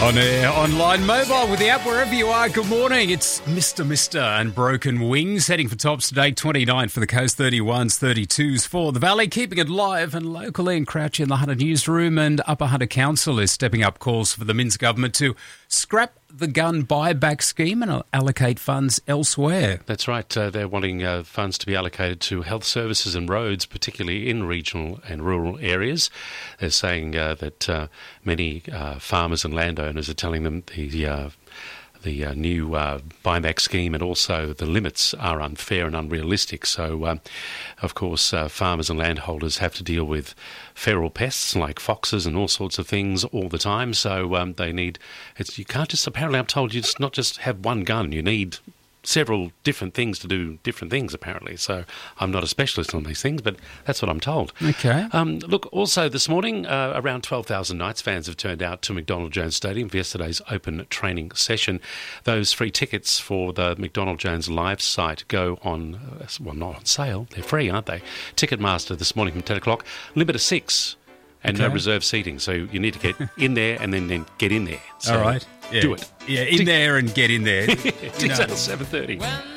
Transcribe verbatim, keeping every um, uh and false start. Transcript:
On air, online, mobile, with the app, wherever you are, good morning. It's Mister Mister and Broken Wings, heading for tops today, twenty-nine for the coast, thirty-ones, thirty-twos for the valley, keeping it live and locally in Crouch in the Hunter Newsroom, and Upper Hunter Council is stepping up calls for the Minns government to scrap the gun buyback scheme and allocate funds elsewhere. That's right. Uh, they're wanting uh, funds to be allocated to health services and roads, particularly in regional and rural areas. They're saying uh, that uh, many uh, farmers and landowners are telling them the uh, the uh, new uh, buyback scheme and also the limits are unfair and unrealistic. So, um, of course, uh, farmers and landholders have to deal with feral pests like foxes and all sorts of things all the time. So um, they need, it's, you can't just, apparently I'm told you just not just have one gun, you need several different things to do different things, apparently. So I'm not a specialist on these things, but that's what I'm told. Okay. Um, look, also this morning, uh, around twelve thousand Knights fans have turned out to McDonald Jones Stadium for yesterday's open training session. Those free tickets for the McDonald Jones live site go on, uh, well, not on sale. They're free, aren't they? Ticketmaster this morning from ten o'clock. Limit of six. And okay. No reserve seating, so you need to get in there and then, then get in there. So all right. Yeah. Do it. Yeah, in there and get in there. Details seven thirty.